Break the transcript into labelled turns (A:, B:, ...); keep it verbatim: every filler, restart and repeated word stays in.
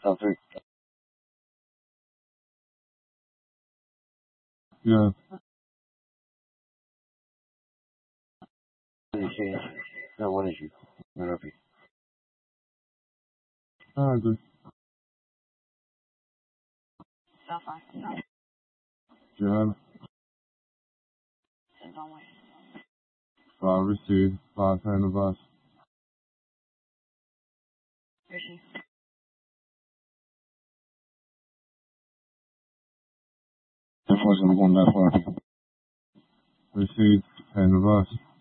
A: Top three.
B: Yeah.
A: What issue? No, what issue? Murphy.
B: I agree. Jihad. Five received, five handlebars.
A: Unfortunately, I'm going that far.
B: Received handlebars.